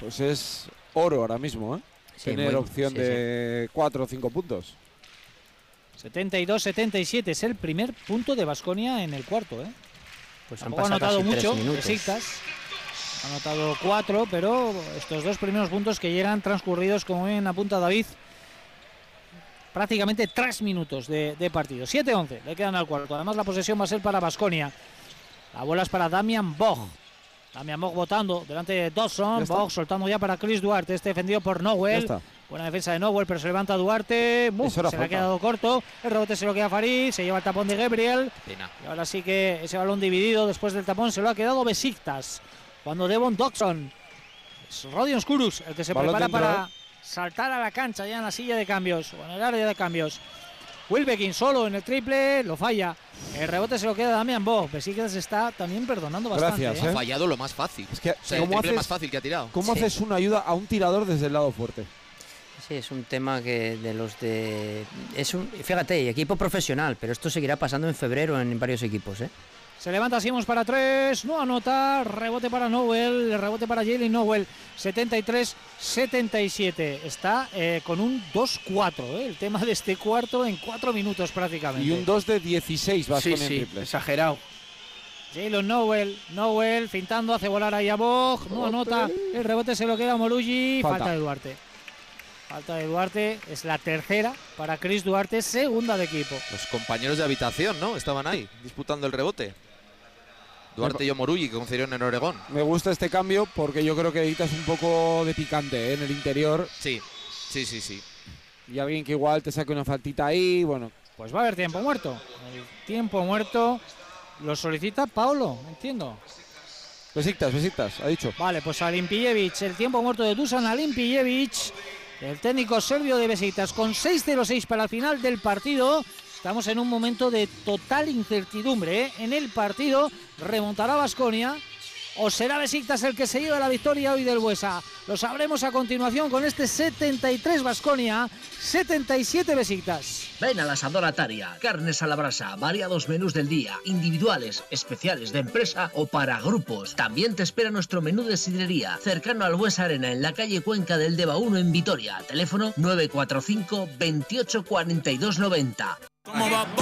Pues es oro ahora mismo, ¿eh? Sí, tener opción de 4 o 5 puntos. 72-77 es el primer punto de Baskonia en el cuarto, ¿eh? Pues tampoco ha anotado mucho, Besiktas. Ha anotado 4, pero estos dos primeros puntos que llegan transcurridos, como bien apunta David, prácticamente 3 minutos de partido. 7-11, le quedan al cuarto. Además la posesión va a ser para Baskonia. La bola es para Damian Bog. Damian Bog botando delante de Dawson. Bog soltando ya para Chris Duarte. Este defendido por Nowell. Buena defensa de Nowell, pero se levanta Duarte. Se le ha quedado corto. El rebote se lo queda Farid. Se lleva el tapón de Gabriel. Y ahora sí que ese balón dividido después del tapón se lo ha quedado Besiktas. Cuando Devon Dawson. Es Rodion Skurus el que se prepara para saltar a la cancha ya en la silla de cambios o en el área de cambios. Wilbekin solo en el triple, lo falla. El rebote se lo queda Damian Bog. Besiktas está también perdonando bastante. Gracias, Ha fallado lo más fácil. Es que, o sea, el triple más fácil que ha tirado. ¿Cómo haces una ayuda a un tirador desde el lado fuerte? Sí, es un tema que de los de... Fíjate, equipo profesional, pero esto seguirá pasando en febrero en varios equipos, ¿eh? Se levanta Simons para 3, no anota, rebote para Nowell, rebote para Jalen Nowell, 73-77. Está con un 2-4, el tema de este cuarto en 4 minutos prácticamente. Y un 2 de 16 vas con el triple. Exagerado. Jalen Nowell fintando, hace volar ahí a Bog, no anota, el rebote se lo queda a Morugi, falta de Duarte. Falta de Duarte, es la tercera para Chris Duarte, segunda de equipo. Los compañeros de habitación, ¿no? Estaban ahí, disputando el rebote. Duarte y Omorugi, que concedieron en Oregón. Me gusta este cambio porque yo creo que editas un poco de picante en el interior. Sí. Y alguien que igual te saque una faltita ahí, bueno. Pues va a haber tiempo muerto. El tiempo muerto lo solicita Paolo, entiendo. Besiktas, ha dicho. Vale, pues Alimpijevic, el tiempo muerto de Dusan Alimpijevic, el técnico serbio de Besiktas, con 6:06 para el final del partido. Estamos en un momento de total incertidumbre, ¿eh? En el partido, ¿remontará Baskonia o será Besiktas el que se lleva la victoria hoy del Buesa? Lo sabremos a continuación con este 73 Baskonia, 77 Besiktas. Ven al Asador Ataria, carnes a la brasa, variados menús del día, individuales, especiales de empresa o para grupos. También te espera nuestro menú de sidrería, cercano al Buesa Arena, en la calle Cuenca del Deva 1 en Vitoria. Teléfono 945 28 42 90.